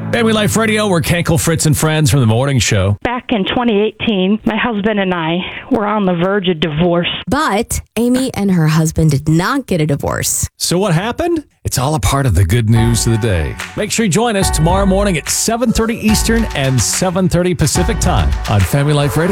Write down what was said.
Family Life Radio, we're Kenkel, Fritz, and Friends from the morning show. Back in 2018, my husband and I were on the verge of divorce. But Amy and her husband did not get a divorce. So what happened? It's all a part of the good news of the day. Make sure you join us tomorrow morning at 7:30 Eastern and 7:30 Pacific time on Family Life Radio.